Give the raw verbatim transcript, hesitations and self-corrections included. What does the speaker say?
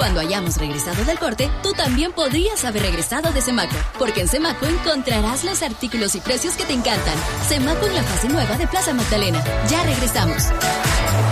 Cuando hayamos regresado del corte, tú también podrías haber regresado de Semaco, porque en Semaco encontrarás los artículos y precios que te encantan. Semaco en la fase nueva de Plaza Magdalena. Ya regresamos.